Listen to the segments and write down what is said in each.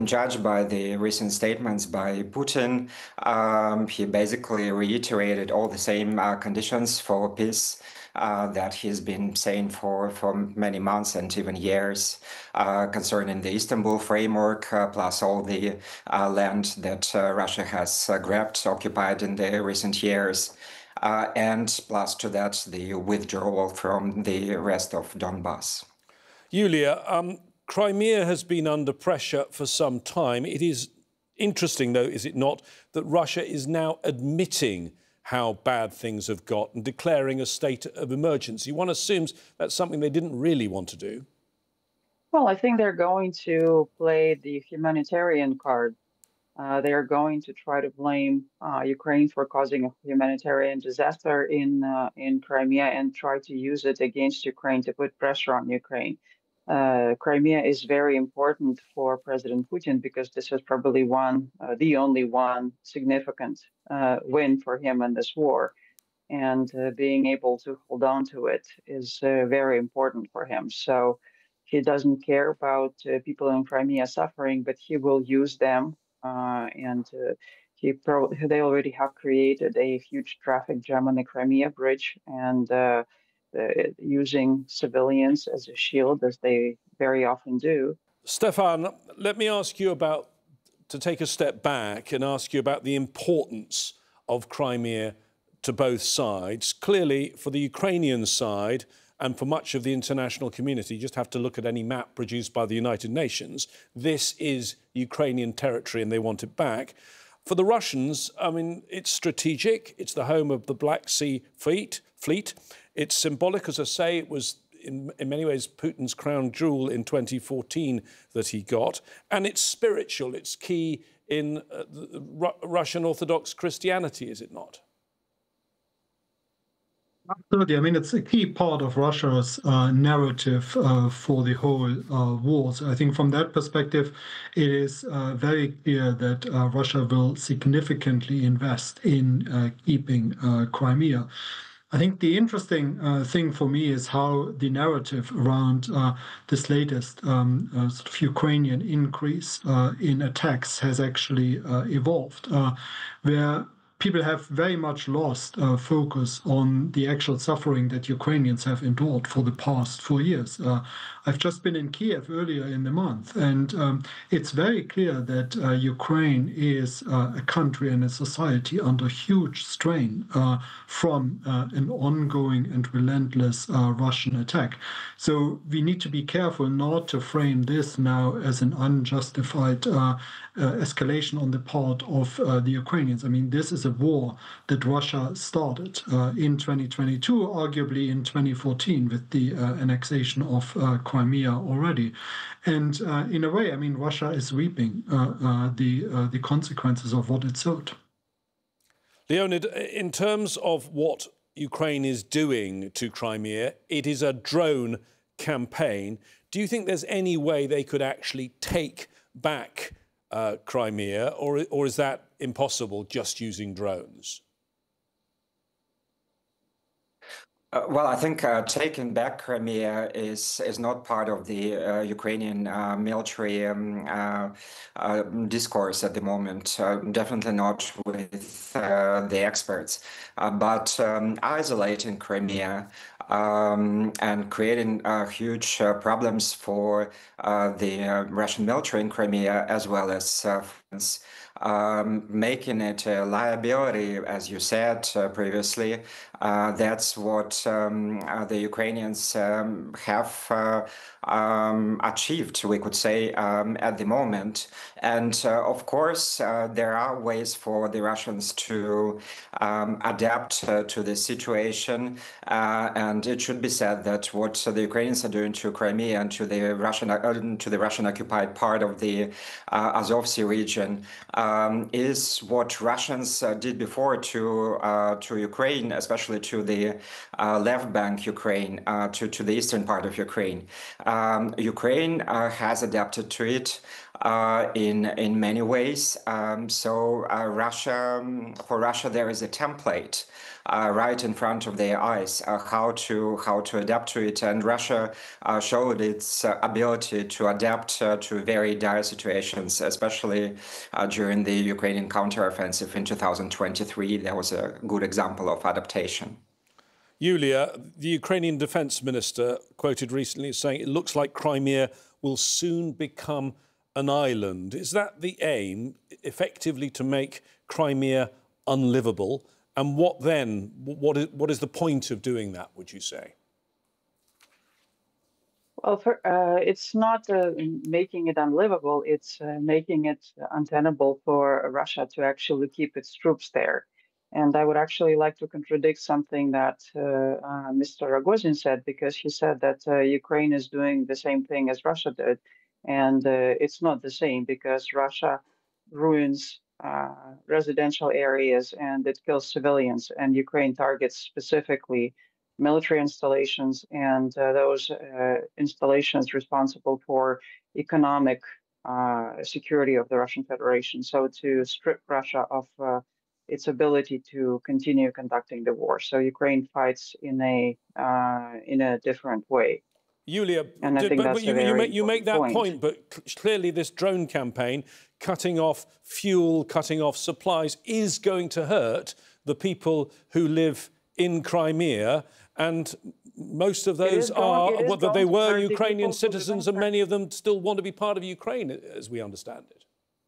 judged by the recent statements by Putin, he basically reiterated all the same conditions for peace that he's been saying for many months and even years concerning the Istanbul framework, plus all the land that Russia has grabbed, occupied in the recent years. And plus to that, the withdrawal from the rest of Donbass. Yulia, Crimea has been under pressure for some time. It is interesting, though, is it not, that Russia is now admitting how bad things have got and declaring a state of emergency. One assumes that's something they didn't really want to do. Well, I think they're going to play the humanitarian card. They are going to try to blame Ukraine for causing a humanitarian disaster in Crimea and try to use it against Ukraine to put pressure on Ukraine. Crimea is very important for President Putin because this is probably the only one significant win for him in this war. And being able to hold on to it is very important for him. So he doesn't care about people in Crimea suffering, but he will use them. They already have created a huge traffic jam on the Crimea bridge and using civilians as a shield, as they very often do. Stefan, let me ask you to take a step back and ask you about the importance of Crimea to both sides. Clearly, for the Ukrainian side and for much of the international community, you just have to look at any map produced by the United Nations. This is Ukrainian territory and they want it back. For the Russians, I mean, it's strategic. It's the home of the Black Sea fleet. It's symbolic, as I say. It was in many ways Putin's crown jewel in 2014 that he got. And it's spiritual. It's key in Russian Orthodox Christianity, is it not? Absolutely. I mean, it's a key part of Russia's narrative for the whole war. So I think from that perspective, it is very clear that Russia will significantly invest in keeping Crimea. I think the interesting thing for me is how the narrative around this latest sort of Ukrainian increase in attacks has actually evolved, where people have very much lost focus on the actual suffering that Ukrainians have endured for the past 4 years. I've just been in Kiev earlier in the month, and it's very clear that Ukraine is a country and a society under huge strain from an ongoing and relentless Russian attack. So we need to be careful not to frame this now as an unjustified escalation on the part of the Ukrainians. I mean, this is a war that Russia started in 2022, arguably in 2014 with the annexation of Crimea already. And in a way, I mean, Russia is reaping the consequences of what it sowed. Leonid, in terms of what Ukraine is doing to Crimea, it is a drone campaign. Do you think there's any way they could actually take back Crimea, or is that impossible just using drones? Well, I think taking back Crimea is not part of the Ukrainian military discourse at the moment. Definitely not with the experts. But isolating Crimea and creating huge problems for the Russian military in Crimea, as well as France, making it a liability, as you said previously. That's what the Ukrainians have achieved, we could say, at the moment. And of course, there are ways for the Russians to adapt to the situation. And it should be said that what the Ukrainians are doing to Crimea and to the Russian occupied part of the Azov Sea region is what Russians did before to Ukraine, especially to the left bank Ukraine, to the eastern part of Ukraine. Ukraine has adapted to it. in many ways. For Russia, there is a template right in front of their eyes how to adapt to it, and Russia showed its ability to adapt to very dire situations, especially during the Ukrainian counteroffensive in 2023. That was a good example of adaptation. Yulia, the Ukrainian defense minister quoted recently saying it looks like Crimea will soon become an island. Is that the aim, effectively to make Crimea unlivable? And what then? What is the point of doing that, would you say? Well, it's not making it unlivable, it's making it untenable for Russia to actually keep its troops there. And I would actually like to contradict something that Mr. Rogozin said, because he said that Ukraine is doing the same thing as Russia did. And it's not the same, because Russia ruins residential areas and it kills civilians, and Ukraine targets specifically military installations and those installations responsible for economic security of the Russian Federation. So to strip Russia of its ability to continue conducting the war. So Ukraine fights in a different way. Yulia, but you make that point, but clearly this drone campaign, cutting off fuel, cutting off supplies, is going to hurt the people who live in Crimea, and most of those they were Ukrainian citizens, and many of them still want to be part of Ukraine, as we understand it.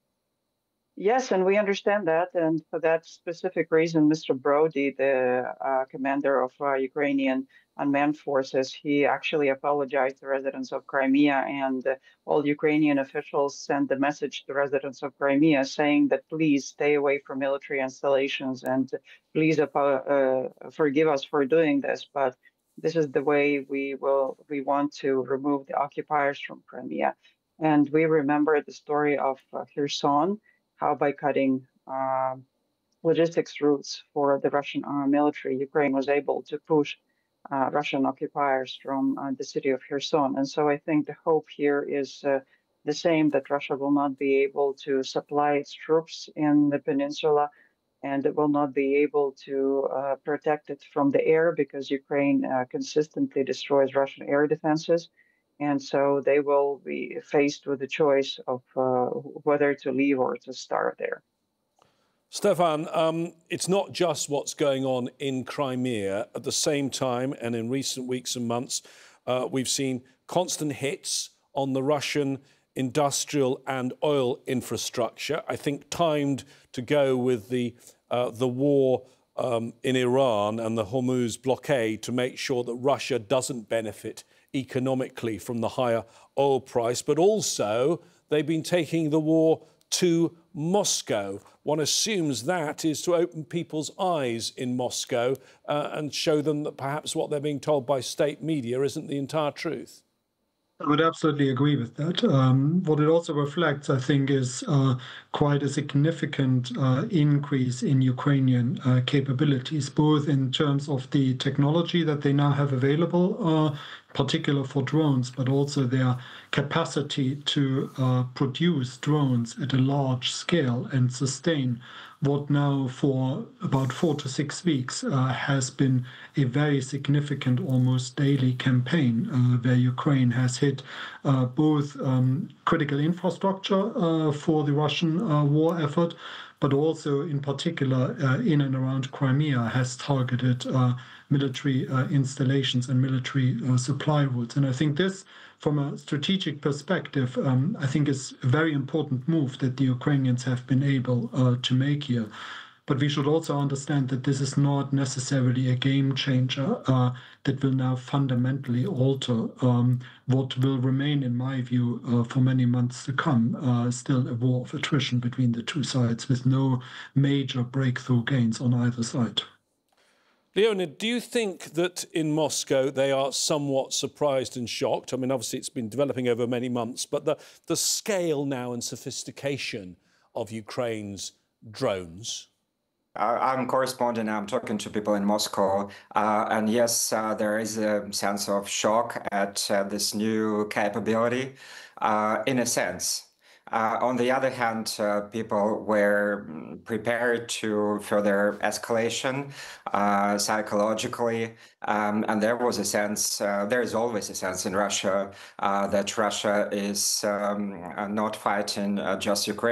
Yes, and we understand that, and for that specific reason, Mr. Brody, the commander of Ukrainian unmanned forces, he actually apologized to residents of Crimea, and all Ukrainian officials sent the message to residents of Crimea saying that please stay away from military installations and please forgive us for doing this, but this is the way we want to remove the occupiers from Crimea. And we remember the story of Kherson, how by cutting logistics routes for the Russian military, Ukraine was able to push Russian occupiers from the city of Kherson. And so I think the hope here is the same, that Russia will not be able to supply its troops in the peninsula, and it will not be able to protect it from the air, because Ukraine consistently destroys Russian air defenses. And so they will be faced with the choice of whether to leave or to start there. Stefan, it's not just what's going on in Crimea. At the same time, and in recent weeks and months, we've seen constant hits on the Russian industrial and oil infrastructure, I think timed to go with the war in Iran and the Hormuz blockade, to make sure that Russia doesn't benefit economically from the higher oil price. But also, they've been taking the war to Moscow. One assumes that is to open people's eyes in Moscow and show them that perhaps what they're being told by state media isn't the entire truth. I would absolutely agree with that. What it also reflects, I think, is quite a significant increase in Ukrainian capabilities, both in terms of the technology that they now have available, particular for drones, but also their capacity to produce drones at a large scale and sustain what now for about 4 to 6 weeks has been a very significant, almost daily campaign where Ukraine has hit both critical infrastructure for the Russian war effort, but also in particular in and around Crimea has targeted military installations and military supply routes. And I think this, from a strategic perspective, I think is a very important move that the Ukrainians have been able to make here. But we should also understand that this is not necessarily a game changer that will now fundamentally alter what will remain, in my view, for many months to come, still a war of attrition between the two sides with no major breakthrough gains on either side. Leonid, do you think that in Moscow they are somewhat surprised and shocked? I mean, obviously it's been developing over many months, but the scale now and sophistication of Ukraine's drones? I'm corresponding, I'm talking to people in Moscow, and yes, there is a sense of shock at this new capability, in a sense. On the other hand, people were prepared to further escalation psychologically, and there was a sense, there is always a sense in Russia that Russia is not fighting just Ukraine.